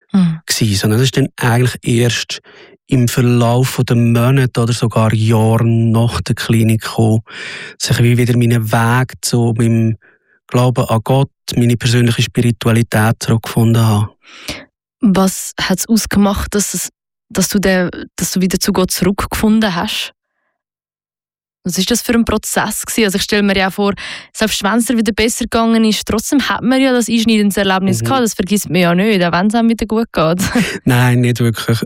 gewesen, sondern das ist dann eigentlich erst im Verlauf der Monate oder sogar Jahre nach der Klinik gekommen, dass ich wieder meinen Weg zu meinem Glauben an Gott, meine persönliche Spiritualität zurückgefunden habe. Was hat es ausgemacht, dass du wieder zu Gott zurückgefunden hast? Was war das für ein Prozess gewesen? Also ich stelle mir ja vor, selbst wenn es dir wieder besser gegangen ist, trotzdem hat man ja das einschneidendes Erlebnis gehabt. Das vergisst man ja nicht, auch wenn es einem wieder gut geht. Nein, nicht wirklich.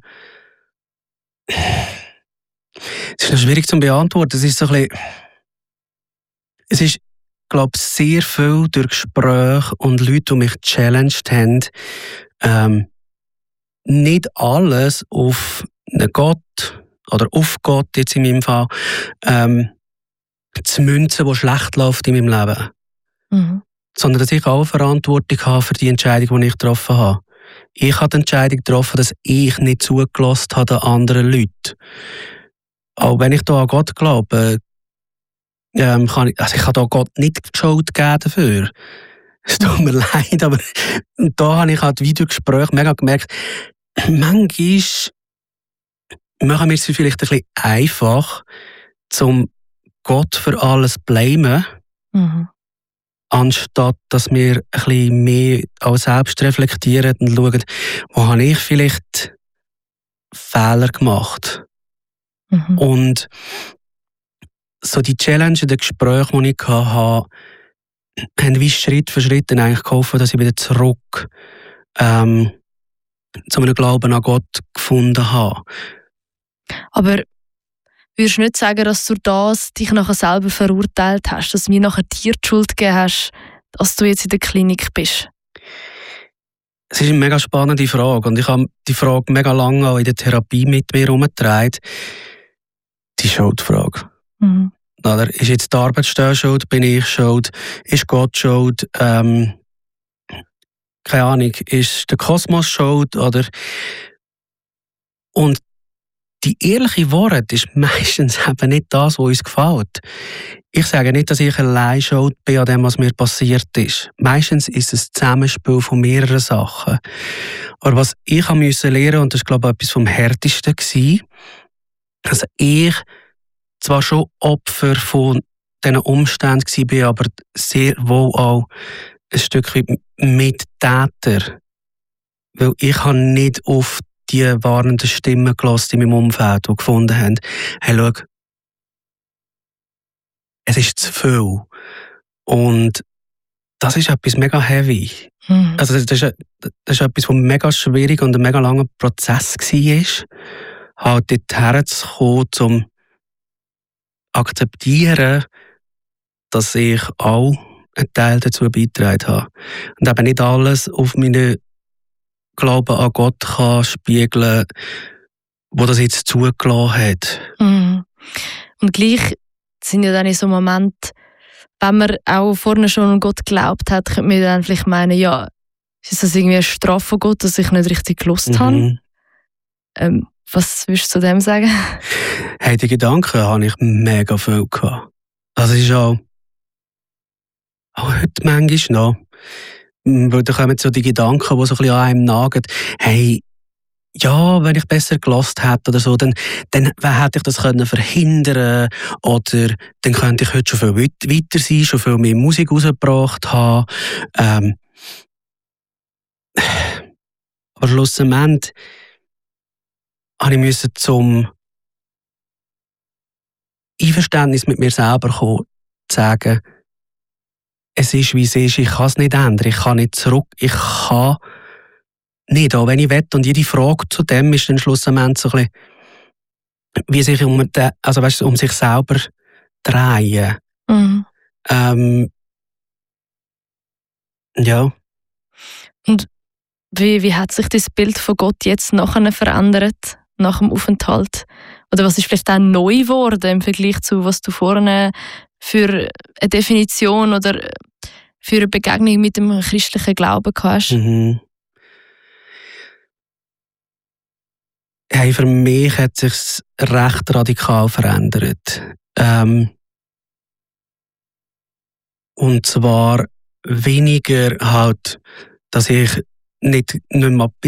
Es ist noch schwierig zu beantworten. Es ist so ein bisschen, es ist, glaube ich, sehr viel durch Gespräche und Leute, die mich gechallenged haben, nicht alles auf einen Gott oder auf Gott jetzt in meinem Fall zu münzen, was schlecht läuft in meinem Leben. Mhm. Sondern dass ich auch Verantwortung habe für die Entscheidung, die ich getroffen habe. Ich habe die Entscheidung getroffen, dass ich nicht zugelassen habe den anderen Leuten. Auch wenn ich da an Gott glaube, ich habe da Gott nicht die Schuld gegeben dafür. Es tut mir leid, aber da habe ich halt wieder Gespräche mega gemerkt, manchmal machen wir es vielleicht ein bisschen einfach, zum Gott für alles zu blamen, anstatt dass wir ein bisschen mehr auch selbst reflektieren und schauen, wo habe ich vielleicht Fehler gemacht. Und so die Challenge, die Gespräche, die ich hatte, haben wie Schritt für Schritt dann eigentlich geholfen, dass ich wieder zurück zu einem Glauben an Gott gefunden habe. Aber würdest du nicht sagen, dass du das dich nachher selber verurteilt hast, dass du mir nachher dir die Schuld gegeben hast, dass du jetzt in der Klinik bist? Es ist eine mega spannende Frage und ich habe die Frage mega lange auch in der Therapie mit mir herumgetragen. Die Schuldfrage. Oder ist jetzt die Arbeitsstelle schuld? Bin ich schuld? Ist Gott schuld? Keine Ahnung, ist der Kosmos schuld? Oder? Und die ehrliche Wahrheit ist meistens eben nicht das, was uns gefällt. Ich sage nicht, dass ich allein schuld bin an dem, was mir passiert ist. Meistens ist es ein Zusammenspiel von mehreren Sachen. Aber was ich musste lernen, und das war, glaube ich, etwas vom Härtesten, dass ich zwar schon Opfer von diesen Umständen war, aber sehr wohl auch ein Stück weit Mittäter. Weil ich habe nicht auf die warnenden Stimmen gehört in meinem Umfeld, die gefunden haben, hey, schau, es ist zu viel. Und das ist etwas mega heavy. Also das ist etwas, was mega schwierig und ein mega langer Prozess war, halt dorthin zu kommen, um akzeptieren, dass ich auch einen Teil dazu beigetragen habe. Und eben nicht alles auf meinen Glauben an Gott kann spiegeln, wo das jetzt zugelassen hat. Und gleich sind ja dann in so Momenten, wenn man auch vorne schon an Gott geglaubt hat, könnte man dann vielleicht meinen, ja, ist das irgendwie eine Strafe von Gott, dass ich nicht richtig gelost habe? Was würdest du zu dem sagen? Hey, die Gedanken habe ich mega viel gehabt. Das ist auch heute manchmal noch. Weil da kommen so die Gedanken, die so ein bisschen an einem nagen. Hey, ja, wenn ich besser gelost hätte oder so, dann hätte ich das können verhindern oder dann könnte ich heute schon viel weiter sein, schon viel mehr Musik rausgebracht haben. Aber schlussendlich musste ich zum Einverständnis mit mir selber kommen, zu sagen, es ist, wie es ist, ich kann es nicht ändern, ich kann nicht zurück, ich kann nicht, auch wenn ich will. Und jede Frage zu dem ist dann schlussendlich so ein bisschen, wie sich um sich selber drehen. Ja. Und wie hat sich das Bild von Gott jetzt nachher verändert, nach dem Aufenthalt? Oder was ist vielleicht auch neu geworden im Vergleich zu, was du vorne für eine Definition oder für eine Begegnung mit dem christlichen Glauben hast? Hey, für mich hat es sich recht radikal verändert. Und zwar weniger halt, dass ich nicht mehr